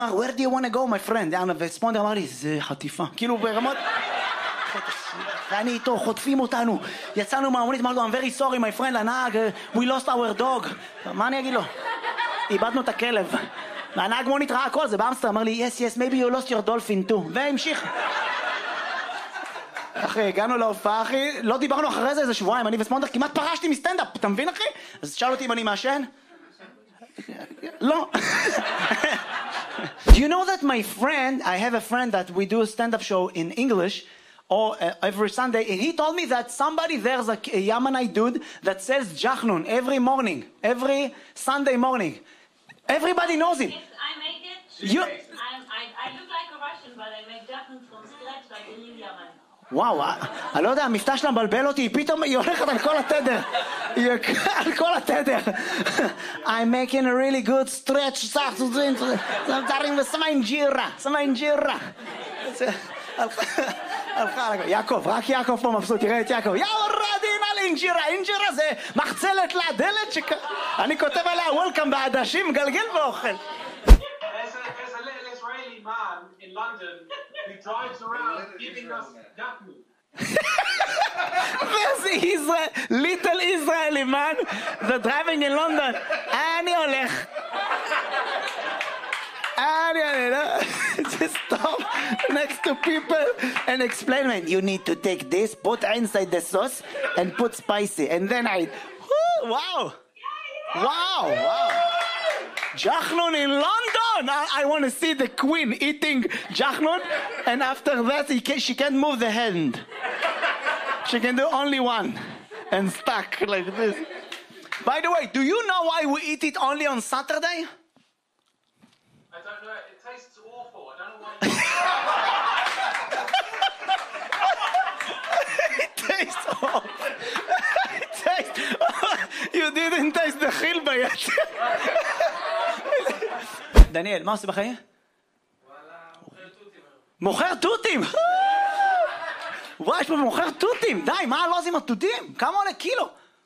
where do you want to go, my friend? וספונדר אמר לי, זה חטיפה. כאילו ברמות... ואני איתו, חוטפים אותנו. יצאנו מהמונית, אמרנו, I'm very sorry, my friend, הנהג, we lost our dog. מה אני אגיד לו? איבדנו את הכלב. והנהג מונית ראה הכל, זה באמסטר, אמר לי, yes, maybe you lost your dolphin too. והמשיך. אחי, הגענו להופעה, אחי, לא דיברנו אחרי זה איזה שבועיים, אני וספונדר כמעט פרשתי מסטנדאפ, אתה מבין, אחי? אז שאל אותי אם אני מעשן? לא. Do you know that my friend, I have a friend that we do a stand-up show in English or every Sunday, and he told me that somebody there's a Yemenite dude that sells jachnun every morning, every Sunday morning. Everybody knows him. Yes, I make it. I look like a Russian, but I make jachnun from scratch like a new Yemen. וואו, אני לא יודע, המבטא שלה מבלבל אותי, פתאום היא הולכת על כל התדר. היא על כל התדר. I'm making a really good stretch, ושמה אינג'ירה. הלכה, יעקב, רק יעקב פה מבסוט, תראה את יעקב. יאורדין על אינג'ירה זה מחצלת לדלת אני כותב עליה וולקאם בעדשים, מגלגל ואוכל. There's a little Israeli man in London who drives around giving us jachnun. There's a little Israeli man that's driving in London. אני הולך. Just stop next to people and explain, man, you need to take this, put inside the sauce and put spicy. And then wow. Jachnun in London! I want to see the queen eating jachnun, and after that she can't move the hand. She can do only one and stuck like this. By the way, do you know why we eat it only on Saturday? I don't know. It tastes awful. I don't know why. It tastes awful. You didn't taste the חילבה yet. דניאל, מה עושה בחיים? מוכר תותים. וואי, יש פה מוכר תותים. די, מה לא עושים התותים? כמה עולה קילו?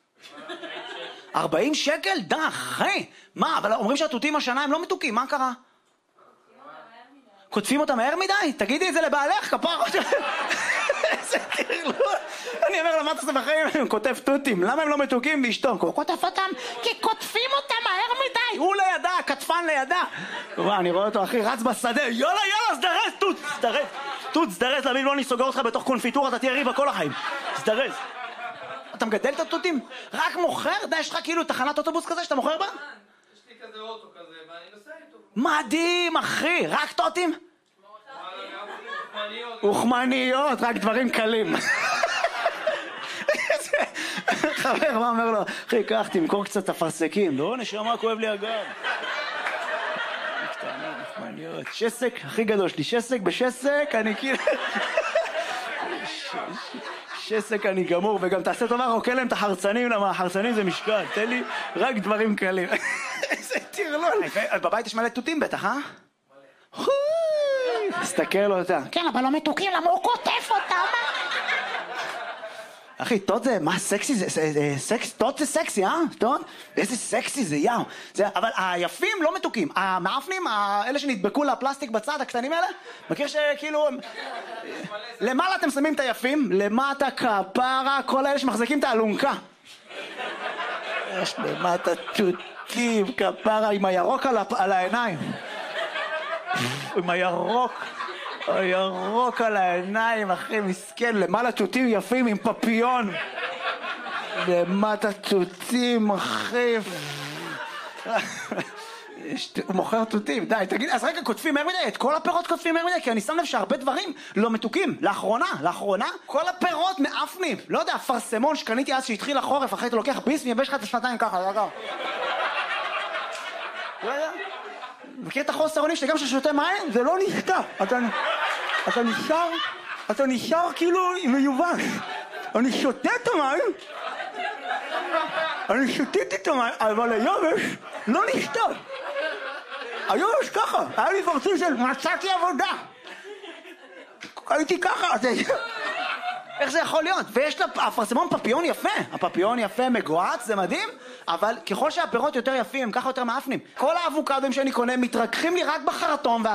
40 שקל? די, אחי. מה, אבל אומרים שהתותים השנה הם לא מתוקים, מה קרה? כותפים אותם מהר מדי? תגידי את זה לבעלך, כפר. איזה תרלול. אני אומר לה, מה אתה עושה בחיים? הוא כותב תותים. למה הם לא מתוקים באשתו? הוא כותב אותם כי כותפים אותם מהר מדי. הוא לידה, כתפן לידה. אני רואה אותו, אחי, רץ בשדה. יאללה, סדרס, תות. סדרס, להבין, לא אני סוגר אותך בתוך קונפיטורה, אתה תהיה ריבה כל החיים. סדרס. אתה מגדל את התותים? רק מוכר? די, יש לך כאילו תחנת אוטובוס כזה שאתה מוכר בה? יש לי כזה אוטו כזה, ואני נוסע איתו. מדהים, אחי. רק תותים? אוכמניות, רק דברים קלים. חבר, מה אומר לו? אחי, קח, תמכור קצת אפרסקים. לא, נשמה, כואב לי הגב. אוכמניות. שסק, הכי גדול שלי. שסק בשסק, אני כאילו... שסק אני גמור, וגם תעשה טובה, רוקה להם את החרצנים, למה החרצנים זה משקל. תן לי רק דברים קלים. איזה תרלול. בבית יש מלא תותים בטח, אה? תסתכל אותה. כן, אבל לא מתוקים, למה הוא כותף אותם? אחי, תות זה, מה סקסי זה? תות זה סקסי, אה? תות? איזה סקסי זה, יאו. אבל היפים לא מתוקים. המאפנים, אלה שנדבקו לפלסטיק בצד, הקטנים האלה, מכיר שכאילו... למעלה אתם שמים את היפים, למטה כפרה, כל האלה שמחזיקים את האלונקה. יש למטה תותים, כפרה, עם הירוק על העיניים. עם הירוק על העיניים, אחי, מסכן, למעלה תותים יפים עם פפיון. למטה תותים, אחי. הוא מוכר תותים, די, תגיד, אז רגע, כותפים מהר מדי, את כל הפירות כותפים מהר מדי, כי אני שם לב שהרבה דברים לא מתוקים. לאחרונה, כל הפירות מאפנים. לא יודע, פרסמון שקניתי אז שהתחיל החורף, אחרי אתה לוקח ביס, מייבש לך את השנתיים ככה, לא יודע. מכיר את החוסר אונים שגם כששותה מים זה לא נשתה. אתה נשאר כאילו מיובש. אני שותה את המים, אני שותיתי את המים, אבל היובש לא נשתה. היובש ככה, היה לי פרצוף של מצאתי עבודה. הייתי ככה, איך זה יכול להיות? ויש לה אפרסמון פפיון יפה. הפפיון יפה, מגועץ, זה מדהים, אבל ככל שהפירות יותר יפים, הם ככה יותר מאפנים. כל האבוקדוים שאני קונה מתרככים לי רק בחרטום,